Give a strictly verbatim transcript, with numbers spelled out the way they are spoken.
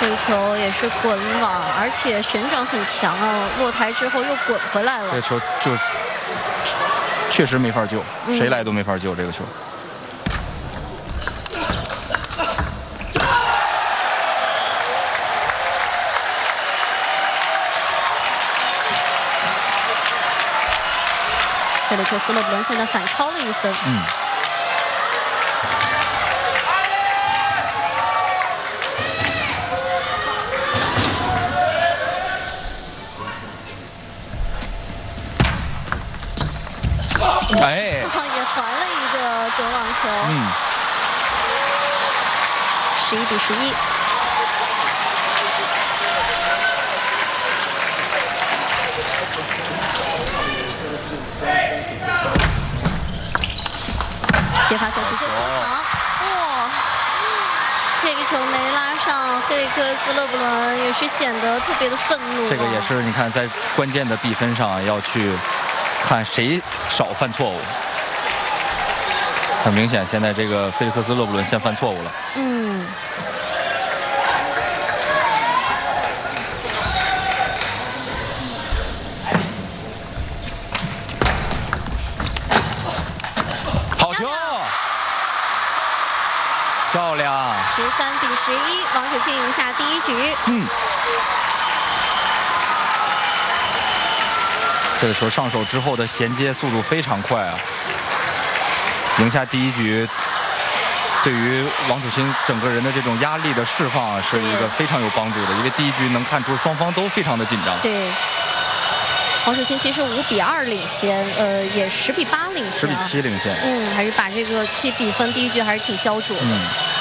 这个球也是滚网，而且旋转很强哦，落台之后又滚回来了。 这个球就确实没法救， 嗯、 谁来都没法救这个球。 菲利克斯·勒布伦现在反超了一分。 嗯。哎， 也还了一个滚网球。 嗯。 十一比十一。接发球直接球长，哇！这个球没拉上，菲利克斯·勒布伦也是显得特别的愤怒、啊。 这个也是，你看在关键的比分上要去看谁少犯错误。很明显，现在这个菲利克斯·勒布伦先犯错误了。 嗯。 好球！漂亮！ 十三比十一，王楚钦赢下第一局。 嗯。这个球上手之后的衔接速度非常快啊！赢下第一局，对于王楚钦整个人的这种压力的释放啊，是一个非常有帮助的。因为第一局能看出双方都非常的紧张。 对。王楚钦其实五比二领先，呃，也十比八领先、啊， 十比七领先。 嗯，还是把这个这比分第一局还是挺焦灼的。 嗯。